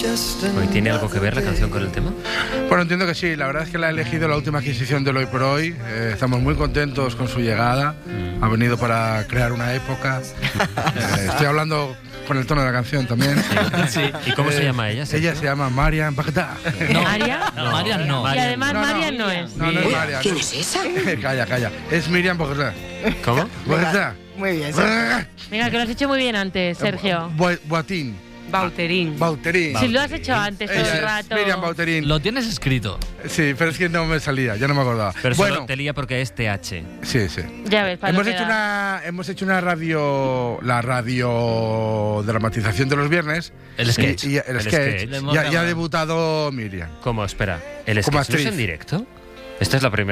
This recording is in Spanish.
¿Tiene algo que ver la canción con el tema? Bueno, entiendo que sí. La verdad es que la ha elegido la última adquisición del Hoy por Hoy. Estamos muy contentos con su llegada. Ha venido para crear una época. Estoy hablando con el tono de la canción también. Sí. ¿Y cómo se llama ella? Ella se llama Marian Bagdad. No, ¿María? no, Marian no. Y además Marian no es. No es Marian. ¿Quién es esa? Calla. Es Miriam Bagdad. ¿Cómo? Bagdad. Muy bien. Venga, que lo has hecho muy bien antes, Sergio. Boatín. Bauterín. Bauterín. Si lo has hecho antes todo Ella el es rato. Miriam Bauterín. Lo tienes escrito. Sí, pero es que no me salía, ya no me acordaba. Pero bueno, solo te lía porque es TH. sí. Ya ves, para Hemos lo que hecho da. una la radio dramatización de los viernes. El sketch. Y el El sketch. sketch. Ya ha debutado Miriam. ¿Cómo? Espera. ¿El Como sketch no es actriz. en directo? Esta es la primera